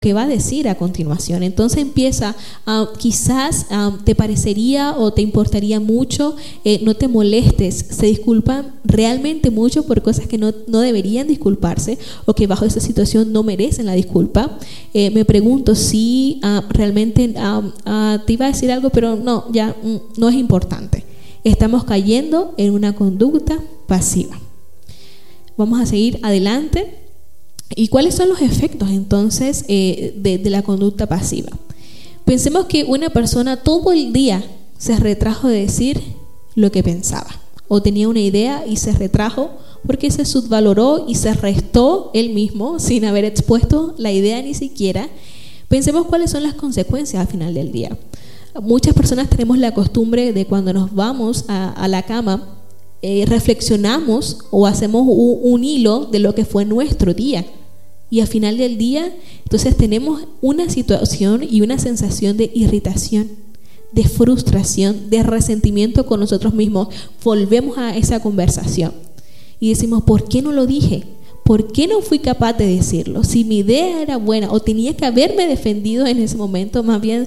que va a decir a continuación. Entonces empieza, quizás te parecería o te importaría mucho, no te molestes, se disculpan realmente mucho por cosas que no deberían disculparse o que bajo esa situación no merecen la disculpa. Me pregunto si realmente te iba a decir algo, pero no, ya no es importante. Estamos cayendo en una conducta pasiva. Vamos a seguir adelante. ¿Y cuáles son los efectos entonces de la conducta pasiva? Pensemos que una persona todo el día se retrajo de decir lo que pensaba, o tenía una idea y se retrajo porque se subvaloró y se restó él mismo sin haber expuesto la idea ni siquiera. Pensemos cuáles son las consecuencias al final del día. Muchas personas tenemos la costumbre de cuando nos vamos a la cama, reflexionamos o hacemos un hilo de lo que fue nuestro día. Y al final del día, entonces tenemos una situación y una sensación de irritación, de frustración, de resentimiento con nosotros mismos. Volvemos a esa conversación y decimos, ¿por qué no lo dije? ¿Por qué no fui capaz de decirlo? Si mi idea era buena o tenía que haberme defendido en ese momento, más bien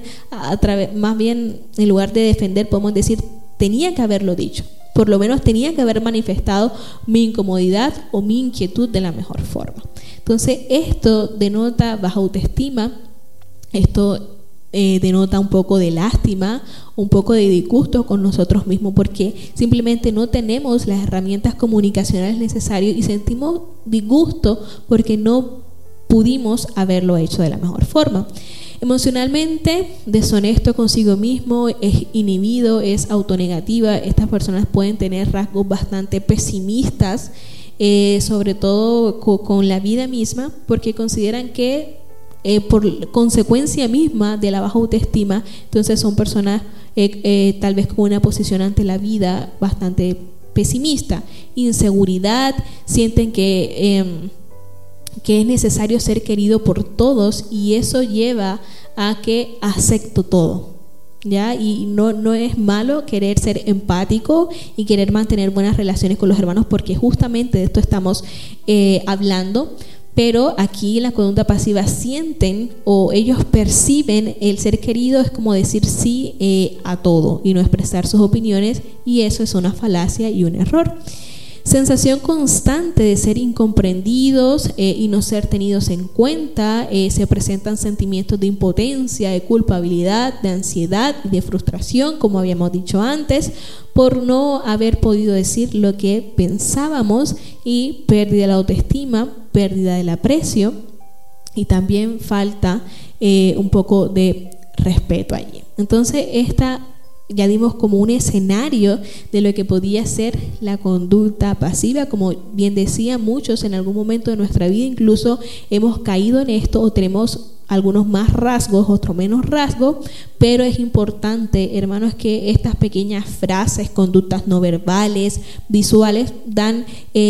en lugar de defender podemos decir, tenía que haberlo dicho. Por lo menos tenía que haber manifestado mi incomodidad o mi inquietud de la mejor forma. Entonces esto denota baja autoestima, esto denota un poco de lástima, un poco de disgusto con nosotros mismos porque simplemente no tenemos las herramientas comunicacionales necesarias y sentimos disgusto porque no pudimos haberlo hecho de la mejor forma. Emocionalmente deshonesto consigo mismo, es inhibido, es autonegativa. Estas personas pueden tener rasgos bastante pesimistas, sobre todo con la vida misma, porque consideran que por consecuencia misma de la baja autoestima, entonces son personas tal vez con una posición ante la vida bastante pesimista. Inseguridad, sienten que es necesario ser querido por todos y eso lleva a que acepto todo, ¿ya? Y no es malo querer ser empático y querer mantener buenas relaciones con los hermanos porque justamente de esto estamos hablando, pero aquí en la conducta pasiva sienten o ellos perciben el ser querido es como decir sí a todo y no expresar sus opiniones y eso es una falacia y un error. Sensación constante de ser incomprendidos y no ser tenidos en cuenta, se presentan sentimientos de impotencia, de culpabilidad, de ansiedad y de frustración, como habíamos dicho antes, por no haber podido decir lo que pensábamos y pérdida de la autoestima, pérdida del aprecio y también falta un poco de respeto allí. Entonces ya dimos como un escenario de lo que podía ser la conducta pasiva. Como bien decía, muchos en algún momento de nuestra vida incluso hemos caído en esto o tenemos algunos más rasgos, otros menos rasgos, pero es importante, hermanos, que estas pequeñas frases, conductas no verbales, visuales, dan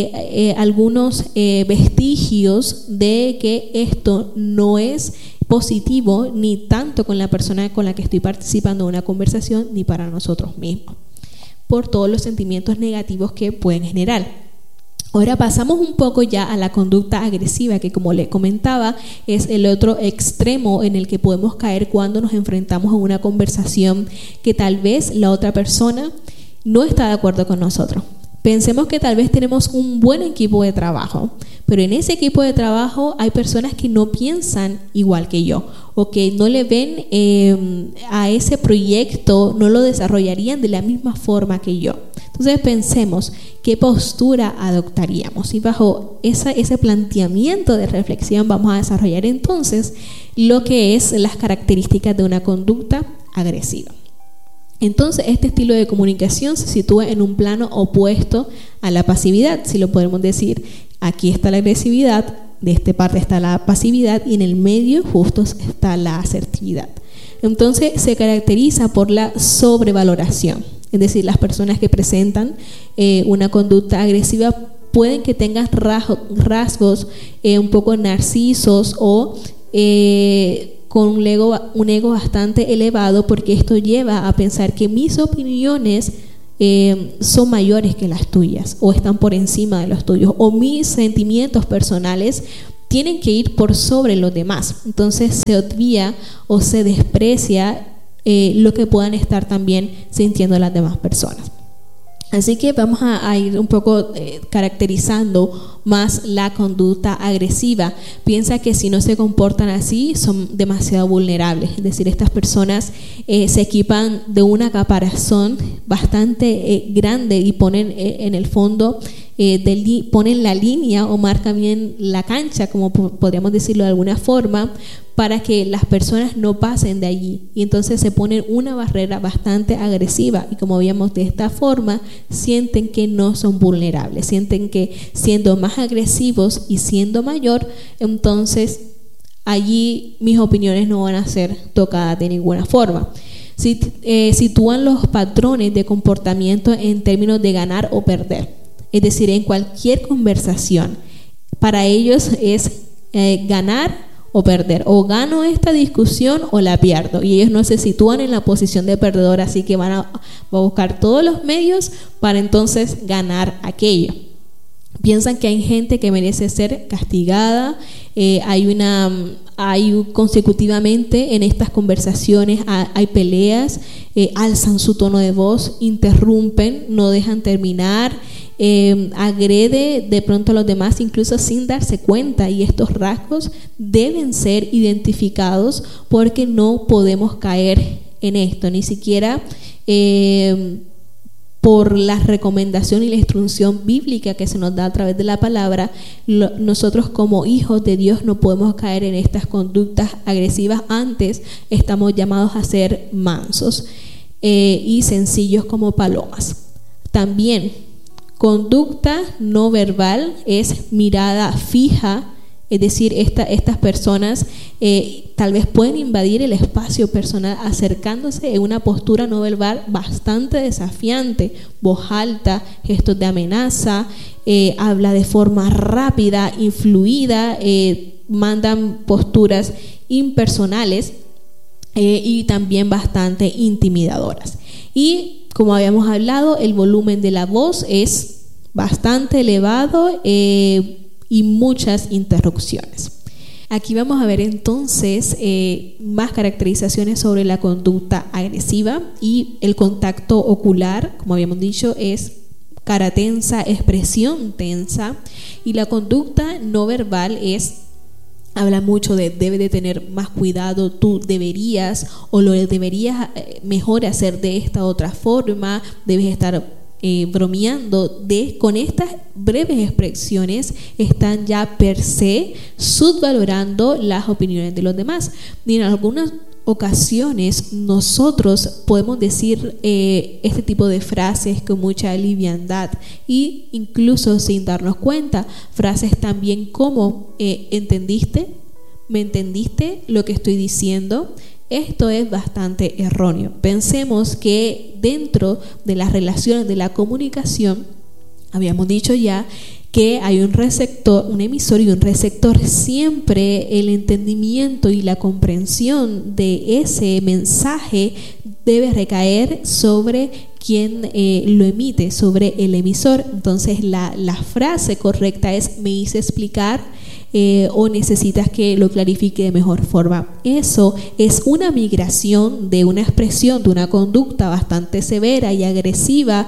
algunos vestigios de que esto no es positivo ni tanto con la persona con la que estoy participando en una conversación ni para nosotros mismos, por todos los sentimientos negativos que pueden generar. Ahora pasamos un poco ya a la conducta agresiva, que como le comentaba es el otro extremo en el que podemos caer cuando nos enfrentamos a una conversación que tal vez la otra persona no está de acuerdo con nosotros. Pensemos que tal vez tenemos un buen equipo de trabajo, pero en ese equipo de trabajo hay personas que no piensan igual que yo o que no le ven a ese proyecto, no lo desarrollarían de la misma forma que yo. Entonces pensemos qué postura adoptaríamos y bajo ese planteamiento de reflexión vamos a desarrollar entonces lo que es las características de una conducta agresiva. Entonces este estilo de comunicación se sitúa en un plano opuesto a la pasividad, si lo podemos decir. Aquí está la agresividad, de esta parte está la pasividad y en el medio justo está la asertividad. Entonces se caracteriza por la sobrevaloración, es decir, las personas que presentan una conducta agresiva pueden que tengan rasgos un poco narcisos o con un ego bastante elevado, porque esto lleva a pensar que mis opiniones son mayores que las tuyas o están por encima de los tuyos, o mis sentimientos personales tienen que ir por sobre los demás. Entonces se obvia o se desprecia lo que puedan estar también sintiendo las demás personas. Así que vamos a ir un poco caracterizando más la conducta agresiva. Piensa que si no se comportan así, son demasiado vulnerables. Es decir, estas personas se equipan de una caparazón bastante grande y ponen en el fondo, ponen la línea o marcan bien la cancha, como podríamos decirlo de alguna forma, para que las personas no pasen de allí, y entonces se ponen una barrera bastante agresiva, y como veíamos, de esta forma sienten que no son vulnerables, sienten que siendo más agresivos y siendo mayor, entonces allí mis opiniones no van a ser tocadas de ninguna forma. Sitúan los patrones de comportamiento en términos de ganar o perder, es decir, en cualquier conversación para ellos es ganar o perder, o gano esta discusión o la pierdo, y ellos no se sitúan en la posición de perdedor, así que van a buscar todos los medios para entonces ganar aquello. Piensan que hay gente que merece ser castigada, hay consecutivamente en estas conversaciones hay peleas, alzan su tono de voz, interrumpen, no dejan terminar, agrede de pronto a los demás incluso sin darse cuenta, y estos rasgos deben ser identificados porque no podemos caer en esto, ni siquiera por la recomendación y la instrucción bíblica que se nos da a través de la palabra. Nosotros como hijos de Dios no podemos caer en estas conductas agresivas. Antes estamos llamados a ser mansos y sencillos como palomas. También conducta no verbal es mirada fija, es decir, estas personas tal vez pueden invadir el espacio personal acercándose en una postura no verbal bastante desafiante, voz alta, gestos de amenaza, habla de forma rápida, influida, mandan posturas impersonales y también bastante intimidadoras. Y como habíamos hablado, el volumen de la voz es bastante elevado y muchas interrupciones. Aquí vamos a ver entonces más caracterizaciones sobre la conducta agresiva. Y el contacto ocular, como habíamos dicho, es cara tensa, expresión tensa. Y la conducta no verbal habla mucho de debe de tener más cuidado, tú deberías, o lo deberías mejor hacer de esta otra forma, debes estar bromeando. Con estas breves expresiones están ya per se subvalorando las opiniones de los demás. Y en algunas ocasiones nosotros podemos decir este tipo de frases con mucha liviandad e incluso sin darnos cuenta. Frases también como ¿entendiste? ¿Me entendiste lo que estoy diciendo? Esto es bastante erróneo. Pensemos que dentro de las relaciones de la comunicación, habíamos dicho ya que hay un receptor, un emisor y un receptor. Siempre el entendimiento y la comprensión de ese mensaje debe recaer sobre quien lo emite, sobre el emisor. Entonces la frase correcta es: me hice explicar, o necesitas que lo clarifique de mejor forma. Eso es una migración de una expresión, de una conducta bastante severa y agresiva,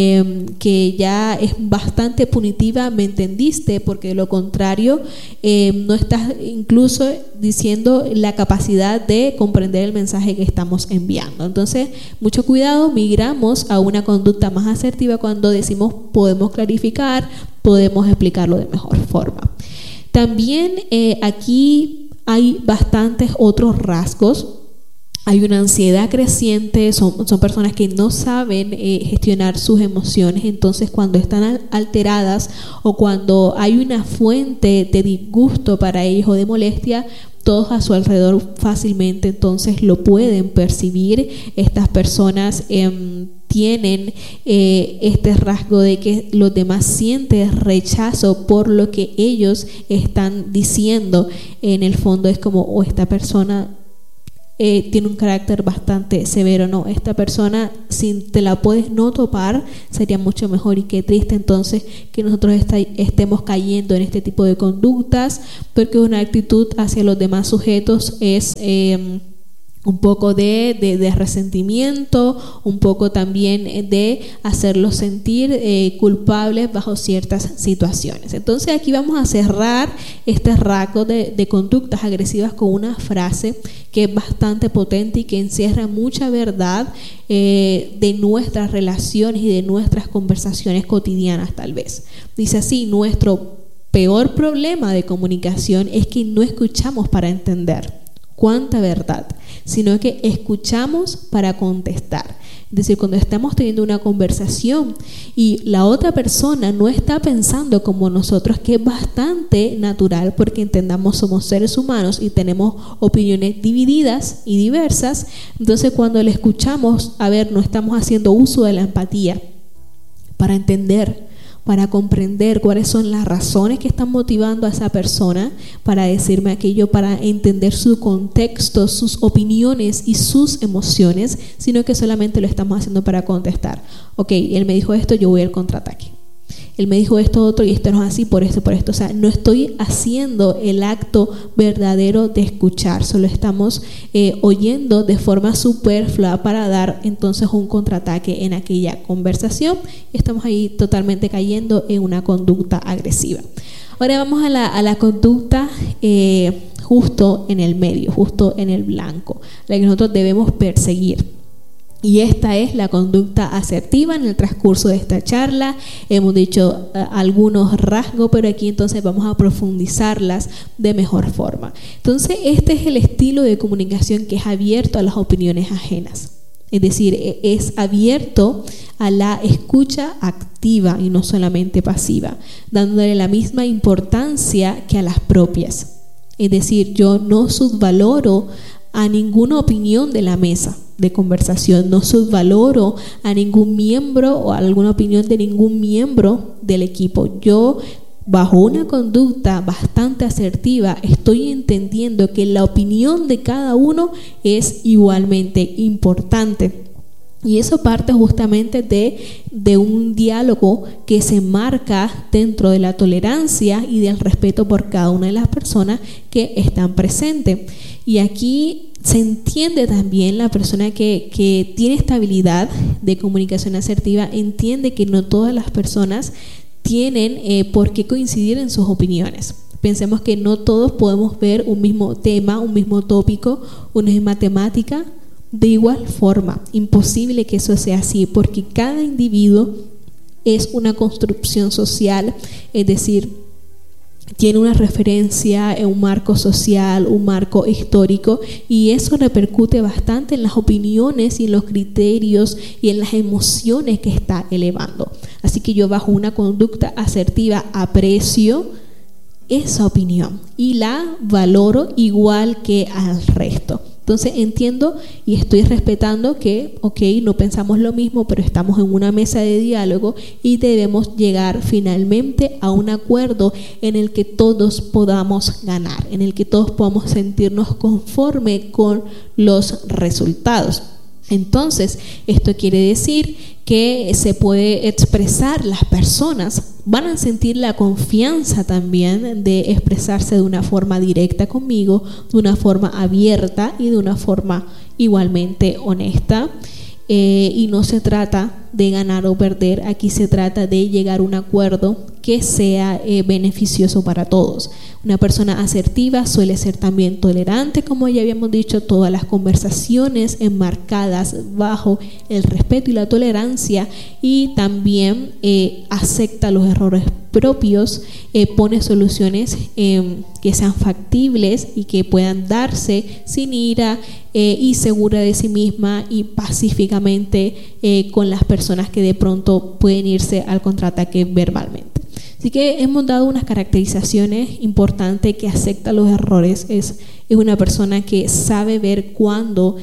que ya es bastante punitiva. ¿Me entendiste? Porque de lo contrario no estás incluso diciendo la capacidad de comprender el mensaje que estamos enviando. Entonces, mucho cuidado. Migramos a una conducta más asertiva cuando decimos podemos clarificar, podemos explicarlo de mejor forma. También aquí hay bastantes otros rasgos. Hay una ansiedad creciente, son personas que no saben gestionar sus emociones. Entonces, cuando están alteradas o cuando hay una fuente de disgusto para ellos o de molestia, todos a su alrededor fácilmente entonces lo pueden percibir. Estas personas tienen este rasgo de que los demás sienten rechazo por lo que ellos están diciendo. En el fondo es como, esta persona tiene un carácter bastante severo. No, esta persona, si te la puedes no topar, sería mucho mejor. Y qué triste entonces que nosotros estemos cayendo en este tipo de conductas, porque una actitud hacia los demás sujetos es un poco de resentimiento, un poco también de hacerlos sentir culpables bajo ciertas situaciones. Entonces aquí vamos a cerrar este rasgo de conductas agresivas con una frase que es bastante potente y que encierra mucha verdad de nuestras relaciones y de nuestras conversaciones cotidianas tal vez. Dice así: nuestro peor problema de comunicación es que no escuchamos para entender. Cuánta verdad, sino que escuchamos para contestar. Es decir, cuando estamos teniendo una conversación y la otra persona no está pensando como nosotros, que es bastante natural, porque entendamos, somos seres humanos y tenemos opiniones divididas y diversas. Entonces cuando le escuchamos, no estamos haciendo uso de la empatía para entender, para comprender cuáles son las razones que están motivando a esa persona para decirme aquello, para entender su contexto, sus opiniones y sus emociones, sino que solamente lo estamos haciendo para contestar. Ok, él me dijo esto, yo voy al contraataque. Él me dijo esto otro y esto no es así, por esto, por esto. O sea, no estoy haciendo el acto verdadero de escuchar, solo estamos oyendo de forma superflua para dar entonces un contraataque en aquella conversación. Y estamos ahí totalmente cayendo en una conducta agresiva. Ahora vamos a la conducta justo en el medio, justo en el blanco, la que nosotros debemos perseguir. Y esta es la conducta asertiva. En el transcurso de esta charla hemos dicho algunos rasgos, pero aquí entonces vamos a profundizarlas de mejor forma. Entonces este es el estilo de comunicación que es abierto a las opiniones ajenas. Es decir, es abierto a la escucha activa y no solamente pasiva, dándole la misma importancia que a las propias. Es decir, yo no subvaloro a ninguna opinión de la mesa de conversación, no subvaloro a ningún miembro o a alguna opinión de ningún miembro del equipo. Yo, bajo una conducta bastante asertiva, estoy entendiendo que la opinión de cada uno es igualmente importante. Y eso parte justamente de un diálogo que se marca dentro de la tolerancia y del respeto por cada una de las personas que están presentes. Y aquí se entiende también, la persona que tiene esta habilidad de comunicación asertiva entiende que no todas las personas tienen por qué coincidir en sus opiniones. Pensemos que no todos podemos ver un mismo tema, un mismo tópico, una misma temática de igual forma. Imposible que eso sea así, porque cada individuo es una construcción social, es decir, tiene una referencia en un marco social, un marco histórico, y eso repercute bastante en las opiniones y en los criterios y en las emociones que está elevando. Así que yo, bajo una conducta asertiva, aprecio esa opinión y la valoro igual que al resto. Entonces entiendo y estoy respetando que, no pensamos lo mismo, pero estamos en una mesa de diálogo y debemos llegar finalmente a un acuerdo en el que todos podamos ganar, en el que todos podamos sentirnos conforme con los resultados. Entonces, esto quiere decir que se puede expresar, las personas van a sentir la confianza también de expresarse de una forma directa conmigo, de una forma abierta y de una forma igualmente honesta. Y no se trata de ganar o perder, aquí se trata de llegar a un acuerdo que sea beneficioso para todos. Una persona asertiva suele ser también tolerante, como ya habíamos dicho, todas las conversaciones enmarcadas bajo el respeto y la tolerancia, y también acepta los errores propios, pone soluciones que sean factibles y que puedan darse sin ira, y segura de sí misma y pacíficamente con las personas que de pronto pueden irse al contraataque verbalmente. Así que hemos dado unas caracterizaciones importantes: que acepta los errores, es una persona que sabe ver cuando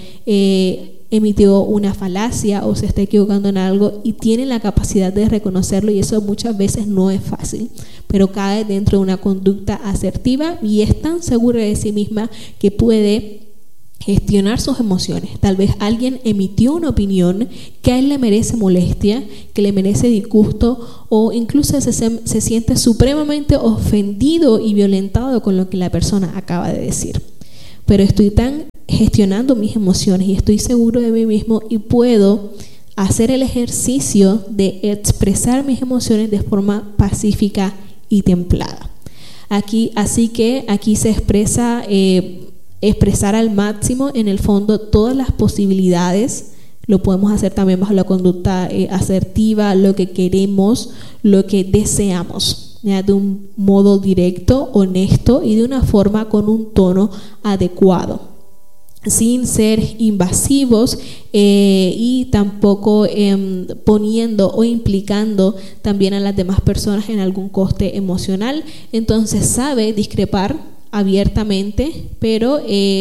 emitió una falacia o se está equivocando en algo y tiene la capacidad de reconocerlo, y eso muchas veces no es fácil, pero cae dentro de una conducta asertiva y es tan segura de sí misma que puede gestionar sus emociones. Tal vez alguien emitió una opinión que a él le merece molestia, que le merece disgusto, o incluso se siente supremamente ofendido y violentado con lo que la persona acaba de decir. Pero estoy tan gestionando mis emociones y estoy seguro de mí mismo y puedo hacer el ejercicio de expresar mis emociones de forma pacífica y templada. Así que aquí se expresa expresar al máximo en el fondo todas las posibilidades. Lo podemos hacer también bajo la conducta asertiva, lo que queremos, lo que deseamos, ¿ya? De un modo directo, honesto y de una forma con un tono adecuado, sin ser invasivos y tampoco poniendo o implicando también a las demás personas en algún coste emocional. Entonces sabe discrepar abiertamente, pero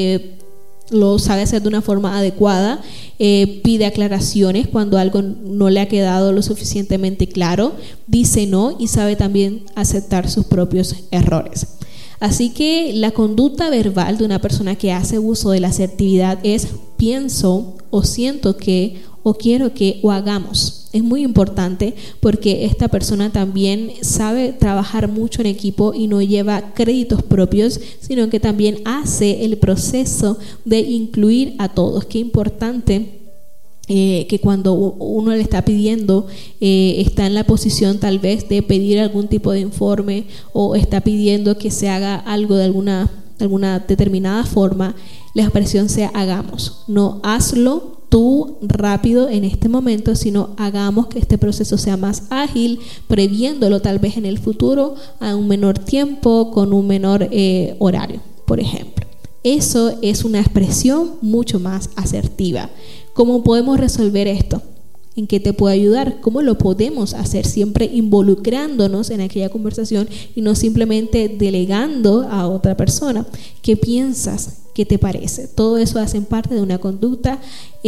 lo sabe hacer de una forma adecuada, pide aclaraciones cuando algo no le ha quedado lo suficientemente claro, dice no y sabe también aceptar sus propios errores. Así que la conducta verbal de una persona que hace uso de la asertividad es pienso o siento que o quiero que o hagamos. Es muy importante porque esta persona también sabe trabajar mucho en equipo y no lleva créditos propios, sino que también hace el proceso de incluir a todos. Qué importante que cuando uno le está pidiendo, está en la posición tal vez de pedir algún tipo de informe o está pidiendo que se haga algo de alguna determinada forma, la expresión sea hagamos, no hazlo tú rápido en este momento, sino hagamos que este proceso sea más ágil, previéndolo tal vez en el futuro a un menor tiempo, con un menor horario, por ejemplo. Eso es una expresión mucho más asertiva. ¿Cómo podemos resolver esto? ¿En qué te puedo ayudar? ¿Cómo lo podemos hacer? Siempre involucrándonos en aquella conversación y no simplemente delegando a otra persona. ¿Qué piensas? ¿Qué te parece? Todo eso hace parte de una conducta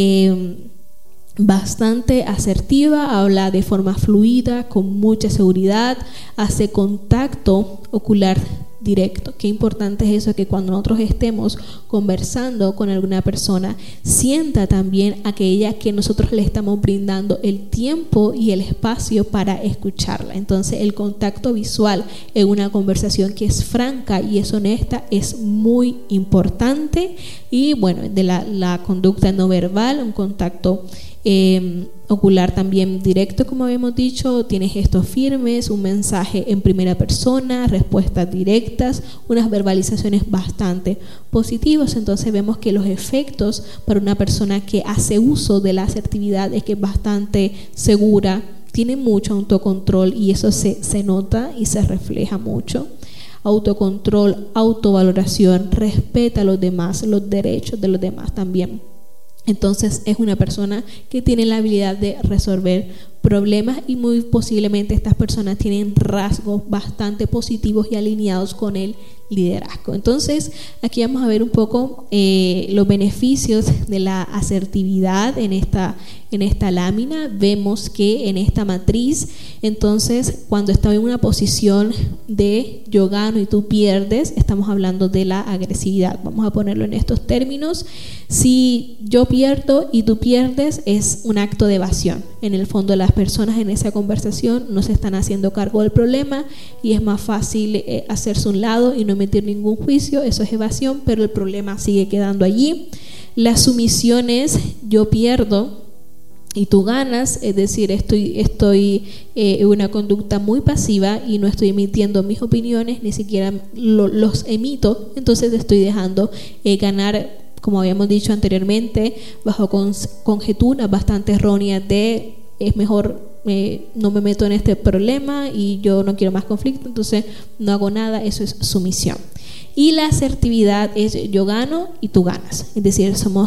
bastante asertiva, habla de forma fluida, con mucha seguridad, hace contacto ocular directo. Qué importante es eso, que cuando nosotros estemos conversando con alguna persona, sienta también aquella que nosotros le estamos brindando el tiempo y el espacio para escucharla. Entonces el contacto visual en una conversación que es franca y es honesta es muy importante. Y bueno, de la conducta no verbal, un contacto ocular también directo, como habíamos dicho, tiene gestos firmes, un mensaje en primera persona, respuestas directas, unas verbalizaciones bastante positivas. Entonces vemos que los efectos para una persona que hace uso de la asertividad es que es bastante segura, tiene mucho autocontrol y eso se nota y se refleja mucho. Autocontrol, autovaloración, respeta a los demás, los derechos de los demás también. Entonces es una persona que tiene la habilidad de resolver problemas y muy posiblemente estas personas tienen rasgos bastante positivos y alineados con el liderazgo. Entonces aquí vamos a ver un poco los beneficios de la asertividad en esta lámina. Vemos que en esta matriz, entonces cuando estoy en una posición de yo gano y tú pierdes, estamos hablando de la agresividad. Vamos a ponerlo en estos términos. Si yo pierdo y tú pierdes, es un acto de evasión. En el fondo las personas en esa conversación no se están haciendo cargo del problema y es más fácil hacerse un lado y no emitir ningún juicio. Eso es evasión, pero el problema sigue quedando allí. La sumisión es yo pierdo y tú ganas, es decir, estoy en una conducta muy pasiva y no estoy emitiendo mis opiniones, ni siquiera los emito, entonces estoy dejando ganar, como habíamos dicho anteriormente, bajo conjeturas bastante erróneas de es mejor no me meto en este problema y yo no quiero más conflicto, entonces no hago nada. Eso es sumisión. Y la asertividad es yo gano y tú ganas, es decir, somos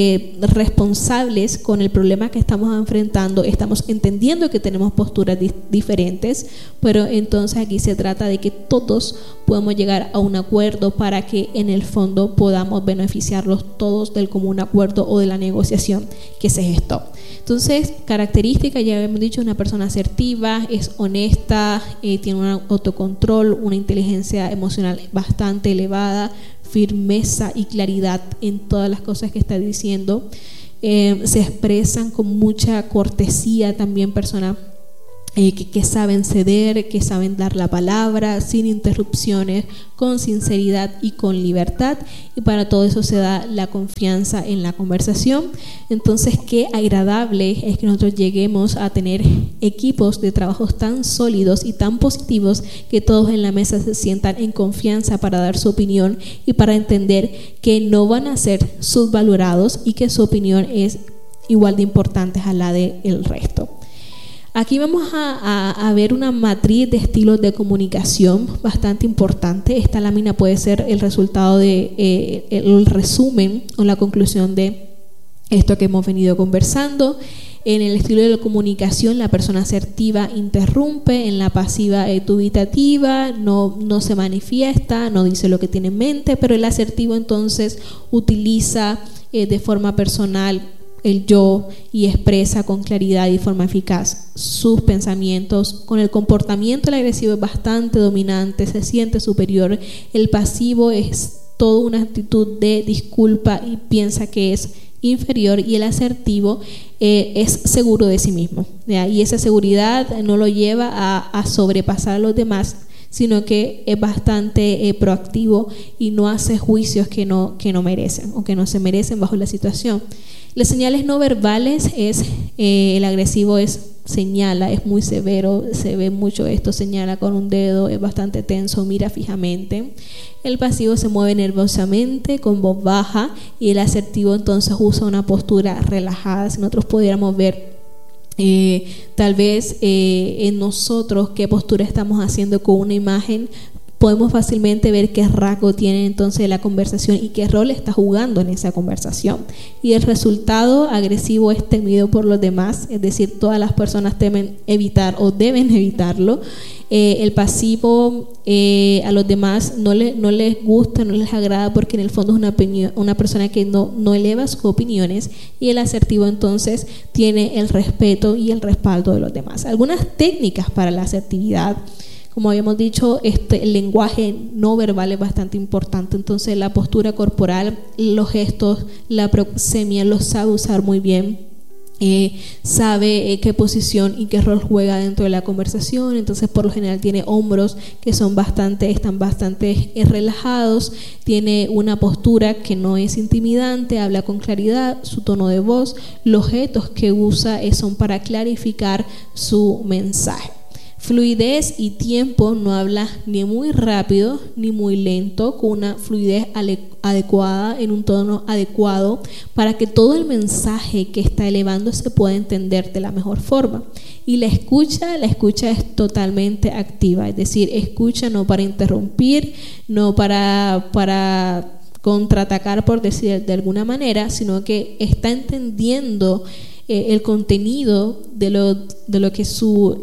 responsables con el problema que estamos enfrentando, estamos entendiendo que tenemos posturas diferentes, pero entonces aquí se trata de que todos podemos llegar a un acuerdo para que en el fondo podamos beneficiarlos todos del común acuerdo o de la negociación que se gestó. Entonces, características, ya hemos dicho, una persona asertiva, es honesta, tiene un autocontrol, una inteligencia emocional bastante elevada, firmeza y claridad en todas las cosas que está diciendo. Se expresan con mucha cortesía también, personas que saben ceder, que saben dar la palabra sin interrupciones, con sinceridad y con libertad, y para todo eso se da la confianza en la conversación. Entonces, qué agradable es que nosotros lleguemos a tener equipos de trabajos tan sólidos y tan positivos que todos en la mesa se sientan en confianza para dar su opinión y para entender que no van a ser subvalorados y que su opinión es igual de importante a la del resto. Aquí vamos a ver una matriz de estilos de comunicación bastante importante. Esta lámina puede ser el resultado de el resumen o la conclusión de esto que hemos venido conversando. En el estilo de la comunicación, la persona asertiva interrumpe; en la pasiva dubitativa no se manifiesta, no dice lo que tiene en mente, pero el asertivo entonces utiliza de forma personal el yo y expresa con claridad y forma eficaz sus pensamientos. Con el comportamiento, el agresivo es bastante dominante, se siente superior. El pasivo es toda una actitud de disculpa y piensa que es inferior, y el asertivo es seguro de sí mismo, ¿ya? Y esa seguridad no lo lleva a sobrepasar a los demás, sino que es bastante proactivo y no hace juicios que no merecen o que no se merecen bajo la situación. Las señales no verbales es el agresivo señala, es muy severo, se ve mucho esto, señala con un dedo, es bastante tenso, mira fijamente. El pasivo se mueve nerviosamente, con voz baja, y el asertivo entonces usa una postura relajada. Si nosotros pudiéramos ver tal vez en nosotros qué postura estamos haciendo con una imagen, podemos fácilmente ver qué rasgo tiene entonces la conversación y qué rol está jugando en esa conversación. Y el resultado agresivo es temido por los demás, es decir, todas las personas temen evitar o deben evitarlo. El pasivo a los demás no les gusta, no les agrada, porque en el fondo es una persona que no eleva sus opiniones, y el asertivo entonces tiene el respeto y el respaldo de los demás. Algunas técnicas para la asertividad: como habíamos dicho, el lenguaje no verbal es bastante importante. Entonces, la postura corporal, los gestos, la proxemia los sabe usar muy bien. Sabe qué posición y qué rol juega dentro de la conversación. Entonces, por lo general tiene hombros que están bastante relajados, tiene una postura que no es intimidante, habla con claridad, su tono de voz, los gestos que usa son para clarificar su mensaje. Fluidez y tiempo: no habla ni muy rápido ni muy lento, con una fluidez adecuada, en un tono adecuado, para que todo el mensaje que está elevando se pueda entender de la mejor forma. Y la escucha es totalmente activa, es decir, escucha no para interrumpir, no para contraatacar, por decir de alguna manera, sino que está entendiendo el contenido de lo que su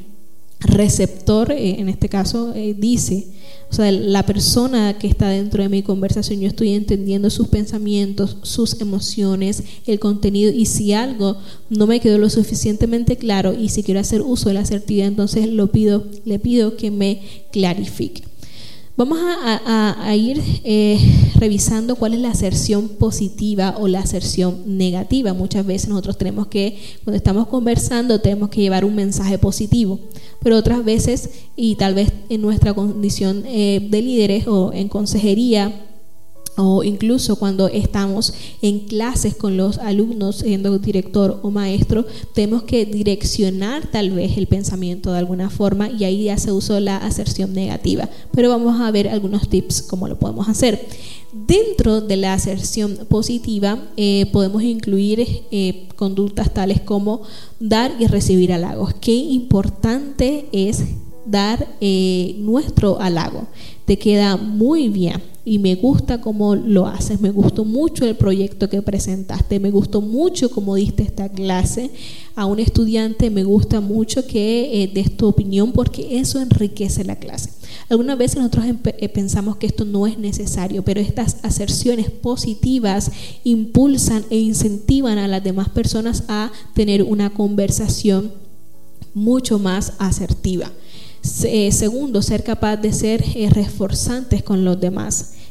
receptor, en este caso, dice. O sea, la persona que está dentro de mi conversación, yo estoy entendiendo sus pensamientos, sus emociones, el contenido, y si algo no me quedó lo suficientemente claro y si quiero hacer uso de la asertividad, entonces le pido que me clarifique. Vamos a ir revisando cuál es la aserción positiva o la aserción negativa. Muchas veces nosotros tenemos que, cuando estamos conversando, tenemos que llevar un mensaje positivo, pero otras veces, y tal vez en nuestra condición de líderes o en consejería, o incluso cuando estamos en clases con los alumnos, siendo director o maestro, tenemos que direccionar tal vez el pensamiento de alguna forma, y ahí ya se usó la aserción negativa. Pero vamos a ver algunos tips cómo lo podemos hacer. Dentro de la aserción positiva podemos incluir conductas tales como dar y recibir halagos. Qué importante es dar nuestro halago. Te queda muy bien y me gusta cómo lo haces, me gustó mucho el proyecto que presentaste, me gustó mucho cómo diste esta clase a un estudiante, me gusta mucho que des tu opinión, porque eso enriquece la clase. Algunas veces nosotros pensamos que esto no es necesario, pero estas aserciones positivas impulsan e incentivan a las demás personas a tener una conversación mucho más asertiva. Segundo, ser capaz de ser reforzantes con los demás.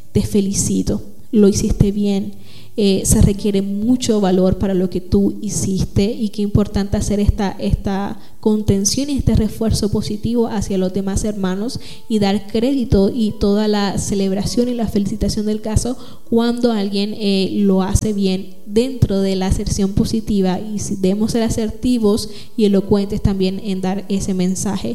te felicito, lo hiciste bien. Se requiere mucho valor para lo que tú hiciste, y qué importante hacer esta contención y este refuerzo positivo hacia los demás hermanos, y dar crédito y toda la celebración y la felicitación del caso cuando alguien lo hace bien dentro de la aserción positiva. Y si debemos ser asertivos y elocuentes también en dar ese mensaje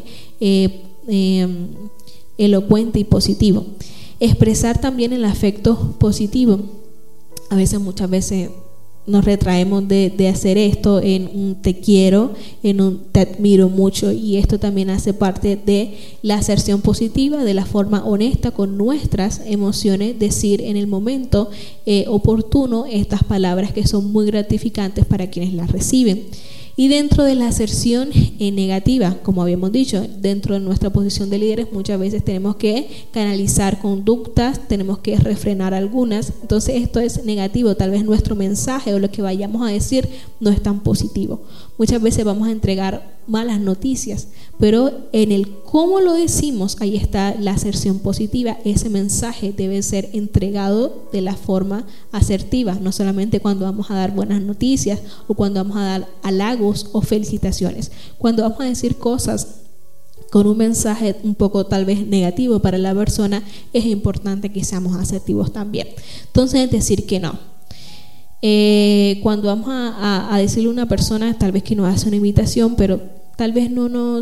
elocuente y positivo. Expresar también el afecto positivo. Muchas veces nos retraemos de hacer esto en un te quiero, en un te admiro mucho, y esto también hace parte de la aserción positiva, de la forma honesta con nuestras emociones, decir en el momento oportuno estas palabras que son muy gratificantes para quienes las reciben. Y dentro de la aserción negativa, como habíamos dicho, dentro de nuestra posición de líderes muchas veces tenemos que canalizar conductas, tenemos que refrenar algunas. Entonces esto es negativo, tal vez nuestro mensaje o lo que vayamos a decir no es tan positivo. Muchas veces vamos a entregar malas noticias, pero en el cómo lo decimos, ahí está la aserción positiva. Ese mensaje debe ser entregado de la forma asertiva, no solamente cuando vamos a dar buenas noticias o cuando vamos a dar halagos o felicitaciones. Cuando vamos a decir cosas con un mensaje un poco tal vez negativo para la persona, es importante que seamos asertivos también. Entonces, decir que no. Cuando vamos a decirle a una persona tal vez que nos hace una invitación, pero tal vez no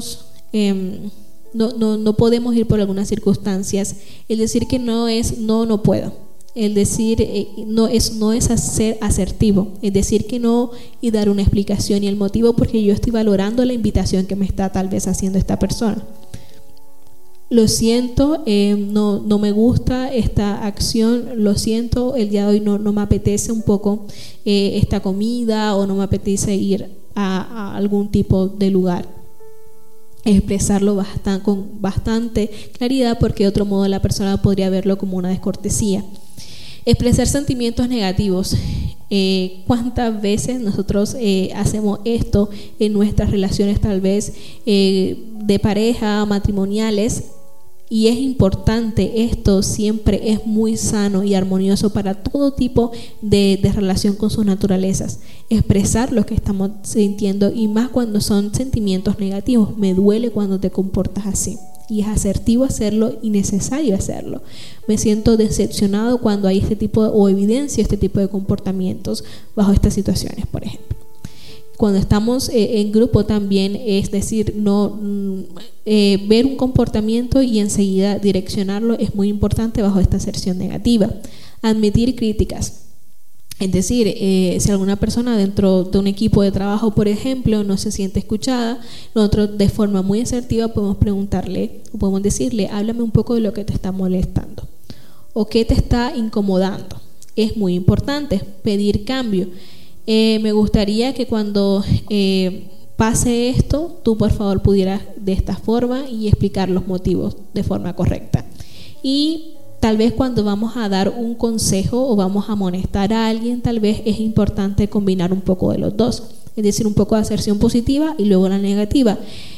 podemos ir por algunas circunstancias, el decir que no es no puedo. El decir no es ser asertivo, es decir que no y dar una explicación y el motivo porque yo estoy valorando la invitación que me está tal vez haciendo esta persona. Lo siento, no me gusta esta acción, lo siento, el día de hoy no me apetece un poco esta comida, o no me apetece ir a algún tipo de lugar. Expresarlo con bastante claridad, porque de otro modo la persona podría verlo como una descortesía. Expresar sentimientos negativos. ¿Cuántas veces nosotros hacemos esto en nuestras relaciones tal vez de pareja, matrimoniales? Y es importante, esto siempre es muy sano y armonioso para todo tipo de relación con sus naturalezas. Expresar lo que estamos sintiendo, y más cuando son sentimientos negativos. Me duele cuando te comportas así. Y es asertivo hacerlo y necesario hacerlo. Me siento decepcionado cuando hay este tipo o evidencio este tipo de comportamientos bajo estas situaciones, por ejemplo. Cuando estamos en grupo también, es decir, ver un comportamiento y enseguida direccionarlo es muy importante bajo esta aserción negativa. Admitir críticas. Es decir, si alguna persona dentro de un equipo de trabajo, por ejemplo, no se siente escuchada, nosotros de forma muy asertiva podemos preguntarle o podemos decirle: háblame un poco de lo que te está molestando o qué te está incomodando. Es muy importante pedir cambio. Me gustaría que cuando pase esto, tú por favor pudieras de esta forma, y explicar los motivos de forma correcta. Y tal vez cuando vamos a dar un consejo o vamos a amonestar a alguien, tal vez es importante combinar un poco de los dos, es decir, un poco de aserción positiva y luego la negativa.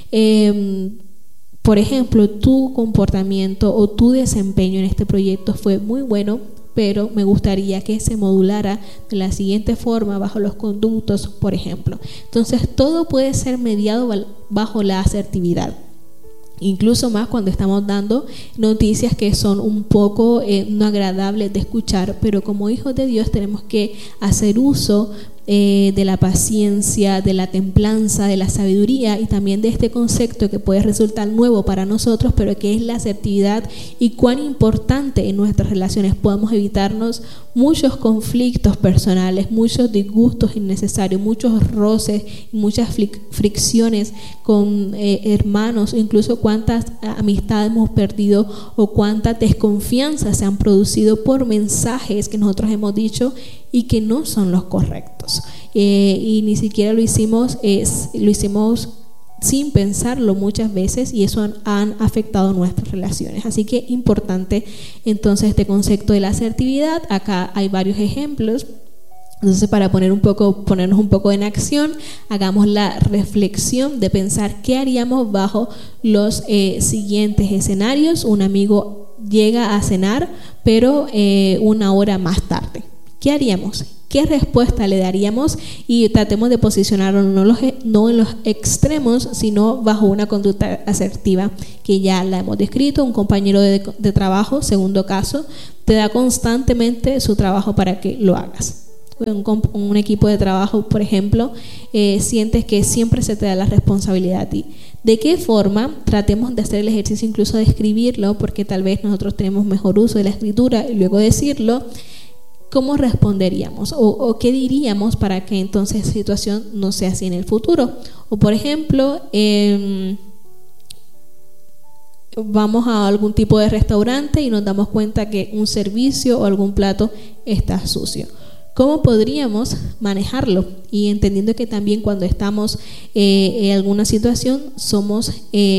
Por ejemplo, tu comportamiento o tu desempeño en este proyecto fue muy bueno, pero me gustaría que se modulara de la siguiente forma bajo los conductos, por ejemplo. Entonces, todo puede ser mediado bajo la asertividad. Incluso más cuando estamos dando noticias que son un poco no agradables de escuchar, pero como hijos de Dios tenemos que hacer uso de la paciencia, de la templanza, de la sabiduría, y también de este concepto que puede resultar nuevo para nosotros, pero que es la asertividad, y cuán importante en nuestras relaciones. Podemos evitarnos muchos conflictos personales, muchos disgustos innecesarios, muchos roces, muchas fricciones con hermanos, incluso cuántas amistades hemos perdido o cuántas desconfianzas se han producido por mensajes que nosotros hemos dicho y que no son los correctos, y ni siquiera lo hicimos sin pensarlo muchas veces, y eso han afectado nuestras relaciones. Así que importante entonces este concepto de la asertividad. Acá hay varios ejemplos. Entonces, para ponernos un poco en acción, hagamos la reflexión de pensar qué haríamos bajo los siguientes escenarios. Un amigo llega a cenar, pero 1 hora más tarde. ¿Qué haríamos? ¿Qué respuesta le daríamos? Y tratemos de posicionarnos no en los extremos, sino bajo una conducta asertiva, que ya la hemos descrito. Un compañero de trabajo, segundo caso, te da constantemente su trabajo para que lo hagas. Un equipo de trabajo, por ejemplo, sientes que siempre se te da la responsabilidad a ti. ¿De qué forma? Tratemos de hacer el ejercicio incluso de escribirlo, porque tal vez nosotros tenemos mejor uso de la escritura y luego decirlo. ¿Cómo responderíamos? ¿O qué diríamos para que entonces esa situación no sea así en el futuro? O por ejemplo, vamos a algún tipo de restaurante y nos damos cuenta que un servicio o algún plato está sucio. ¿Cómo podríamos manejarlo? Y entendiendo que también cuando estamos en alguna situación somos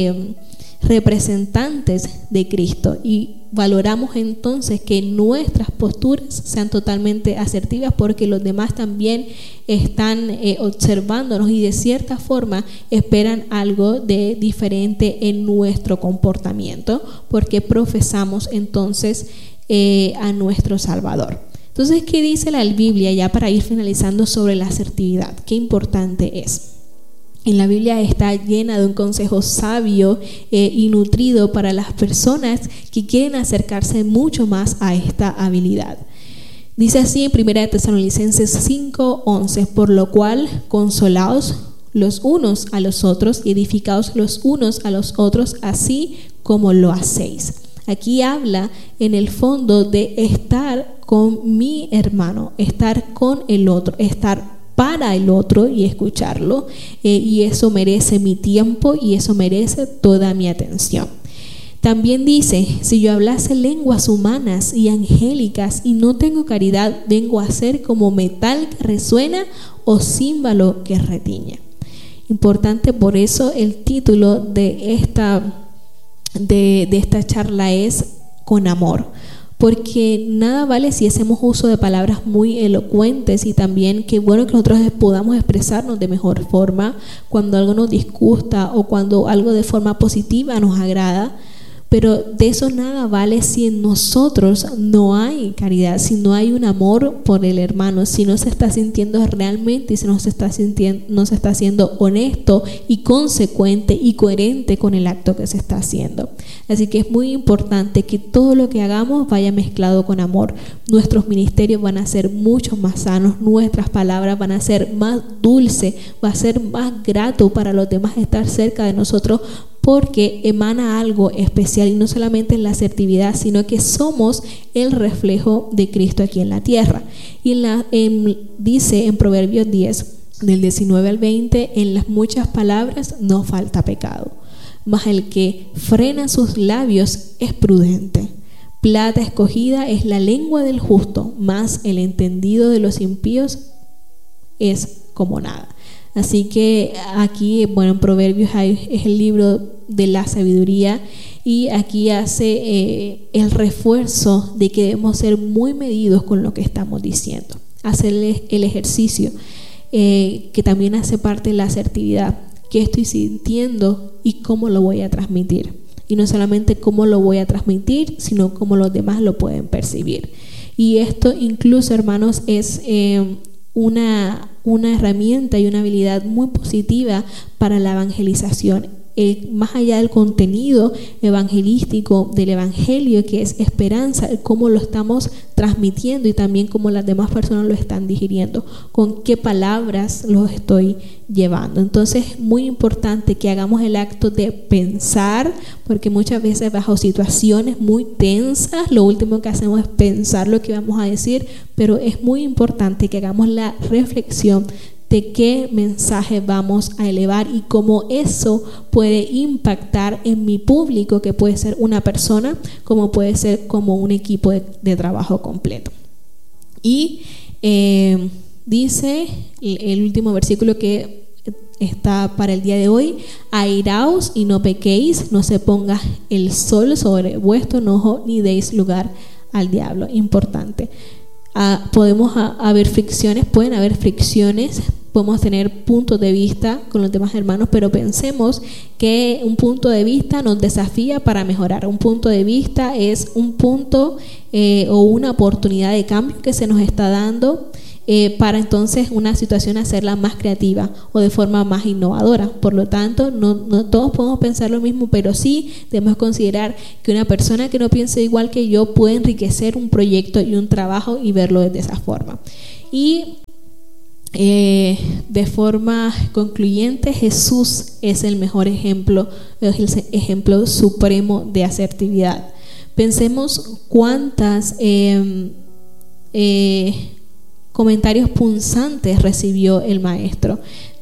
representantes de Cristo y valoramos entonces que nuestras posturas sean totalmente asertivas, porque los demás también están observándonos y de cierta forma esperan algo de diferente en nuestro comportamiento, porque profesamos entonces a nuestro Salvador. Entonces, ¿qué dice la Biblia ya para ir finalizando sobre la asertividad? Qué importante es. En la Biblia está llena de un consejo sabio y nutrido para las personas que quieren acercarse mucho más a esta habilidad. Dice así en 1 Tesalonicenses 5:11: por lo cual consolaos los unos a los otros y edificaos los unos a los otros, así como lo hacéis. Aquí habla en el fondo de estar con mi hermano, estar con el otro, estar para el otro y escucharlo, y eso merece mi tiempo y eso merece toda mi atención. También dice: si yo hablase lenguas humanas y angélicas y no tengo caridad, vengo a ser como metal que resuena o címbalo que retiña. Importante, por eso el título de esta charla es Con amor. Porque nada vale si hacemos uso de palabras muy elocuentes, y también qué bueno que nosotros podamos expresarnos de mejor forma cuando algo nos disgusta o cuando algo de forma positiva nos agrada, pero de eso nada vale si en nosotros no hay caridad, si no hay un amor por el hermano, si no se está sintiendo realmente y si no se está siendo honesto y consecuente y coherente con el acto que se está haciendo. Así que es muy importante que todo lo que hagamos vaya mezclado con amor. Nuestros ministerios van a ser mucho más sanos, nuestras palabras van a ser más dulces, va a ser más grato para los demás estar cerca de nosotros, porque emana algo especial, y no solamente en la asertividad, sino que somos el reflejo de Cristo aquí en la tierra. Y dice en Proverbios 10, del 19 al 20: en las muchas palabras no falta pecado, mas el que frena sus labios es prudente. Plata escogida es la lengua del justo, mas el entendido de los impíos es como nada. Así que aquí, en Proverbios es el libro de la sabiduría, y aquí hace el refuerzo de que debemos ser muy medidos con lo que estamos diciendo. Hacer el ejercicio, que también hace parte de la asertividad. ¿Qué estoy sintiendo y cómo lo voy a transmitir? Y no solamente cómo lo voy a transmitir, sino cómo los demás lo pueden percibir. Y esto incluso, hermanos, es una herramienta y una habilidad muy positiva para la evangelización. Más allá del contenido evangelístico del evangelio, que es esperanza, cómo lo estamos transmitiendo y también cómo las demás personas lo están digiriendo, con qué palabras los estoy llevando. Entonces es muy importante que hagamos el acto de pensar, porque muchas veces bajo situaciones muy tensas lo último que hacemos es pensar lo que vamos a decir, pero es muy importante que hagamos la reflexión de qué mensaje vamos a elevar y cómo eso puede impactar en mi público, que puede ser una persona, como puede ser como un equipo de trabajo completo. Y dice el último versículo que está para el día de hoy: airaos y no pequéis, no se ponga el sol sobre vuestro enojo, ni deis lugar al diablo. Importante. Pueden haber fricciones podemos tener puntos de vista con los demás hermanos, pero pensemos que un punto de vista nos desafía para mejorar. Un punto de vista es un punto o una oportunidad de cambio que se nos está dando para entonces una situación hacerla más creativa o de forma más innovadora. Por lo tanto, no todos podemos pensar lo mismo, pero sí debemos considerar que una persona que no piense igual que yo puede enriquecer un proyecto y un trabajo y verlo de esa forma. Y de forma concluyente, Jesús es el mejor ejemplo, es el ejemplo supremo de asertividad. Pensemos cuántas comentarios punzantes recibió el maestro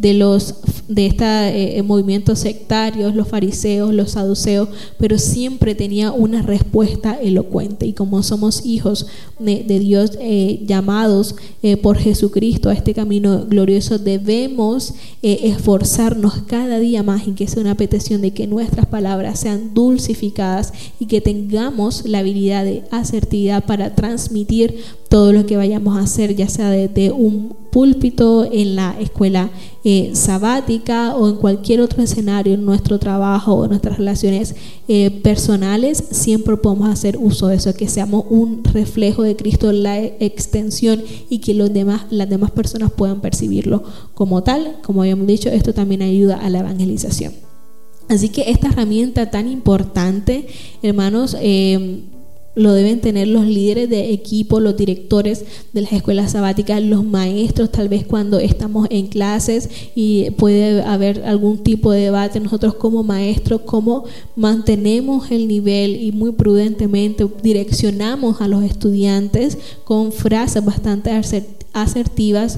de estos movimientos sectarios, los fariseos, los saduceos, pero siempre tenía una respuesta elocuente. Y como somos hijos de Dios, llamados por Jesucristo a este camino glorioso, debemos esforzarnos cada día más, y que sea una petición de que nuestras palabras sean dulcificadas y que tengamos la habilidad de asertividad para transmitir todo lo que vayamos a hacer, ya sea desde un púlpito, en la escuela sabática o en cualquier otro escenario, en nuestro trabajo o en nuestras relaciones personales. Siempre podemos hacer uso de eso, que seamos un reflejo de Cristo, la extensión, y que las demás personas puedan percibirlo como tal. Como habíamos dicho, esto también ayuda a la evangelización. Así que esta herramienta tan importante, hermanos, lo deben tener los líderes de equipo, los directores de las escuelas sabáticas, los maestros. Tal vez cuando estamos en clases y puede haber algún tipo de debate, nosotros como maestros, cómo mantenemos el nivel y muy prudentemente direccionamos a los estudiantes con frases bastante asertivas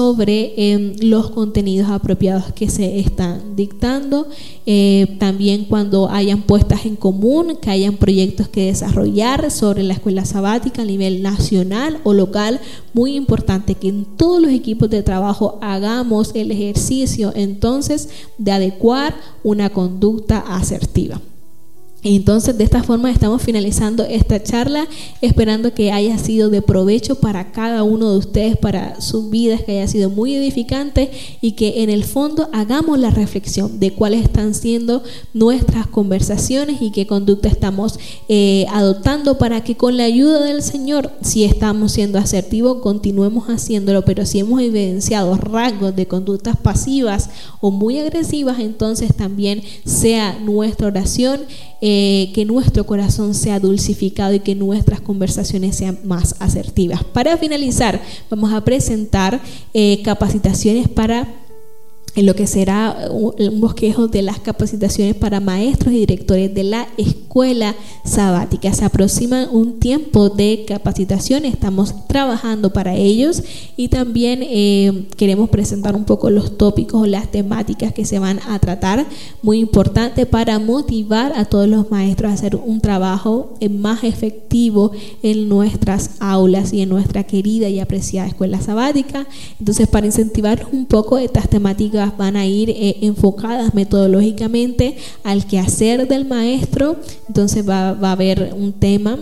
sobre los contenidos apropiados que se están dictando. También cuando hayan puestas en común, que hayan proyectos que desarrollar sobre la escuela sabática a nivel nacional o local. Muy importante que en todos los equipos de trabajo hagamos el ejercicio entonces de adecuar una conducta asertiva. Entonces, de esta forma estamos finalizando esta charla, esperando que haya sido de provecho para cada uno de ustedes, para sus vidas, que haya sido muy edificante, y que en el fondo hagamos la reflexión de cuáles están siendo nuestras conversaciones y qué conducta estamos adoptando, para que con la ayuda del Señor, si estamos siendo asertivos, continuemos haciéndolo. Pero si hemos evidenciado rasgos de conductas pasivas o muy agresivas, entonces también sea nuestra oración que nuestro corazón sea dulcificado y que nuestras conversaciones sean más asertivas. Para finalizar, vamos a presentar capacitaciones para lo que será un bosquejo de las capacitaciones para maestros y directores de la escuela sabática. Se aproxima un tiempo de capacitación, estamos trabajando para ellos, y también queremos presentar un poco los tópicos o las temáticas que se van a tratar, muy importante para motivar a todos los maestros a hacer un trabajo más efectivo en nuestras aulas y en nuestra querida y apreciada escuela sabática. Entonces, para incentivarlos un poco, estas temáticas van a ir enfocadas metodológicamente al quehacer del maestro. Entonces va a haber un tema,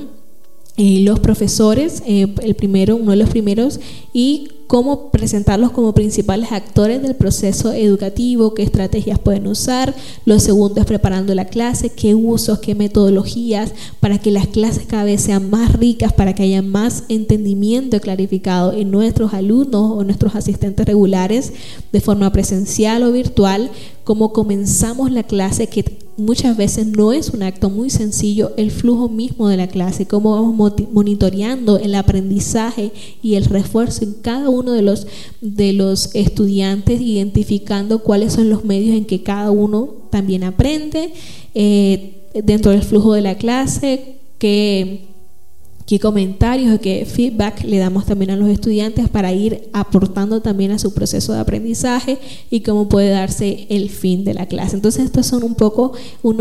los profesores, uno de los primeros, y cómo presentarlos como principales actores del proceso educativo, qué estrategias pueden usar. Lo segundo es preparando la clase, qué usos, qué metodologías, para que las clases cada vez sean más ricas, para que haya más entendimiento clarificado en nuestros alumnos o nuestros asistentes regulares, de forma presencial o virtual. Cómo comenzamos la clase, que muchas veces no es un acto muy sencillo, el flujo mismo de la clase, cómo vamos monitoreando el aprendizaje y el refuerzo en cada uno de los estudiantes, identificando cuáles son los medios en que cada uno también aprende dentro del flujo de la clase, qué comentarios o qué feedback le damos también a los estudiantes para ir aportando también a su proceso de aprendizaje, y cómo puede darse el fin de la clase. Entonces, estas son un poco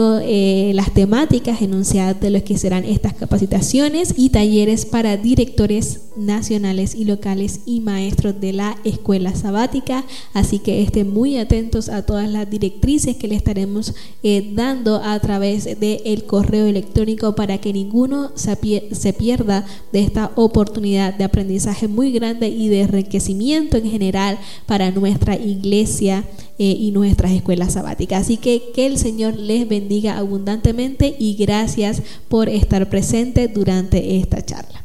las temáticas enunciadas de lo que serán estas capacitaciones y talleres para directores nacionales y locales y maestros de la escuela sabática. Así que estén muy atentos a todas las directrices que le estaremos dando a través del correo electrónico para que ninguno se pierda de esta oportunidad de aprendizaje muy grande y de enriquecimiento en general para nuestra iglesia y nuestras escuelas sabáticas. Así que el Señor les bendiga abundantemente y gracias por estar presente durante esta charla.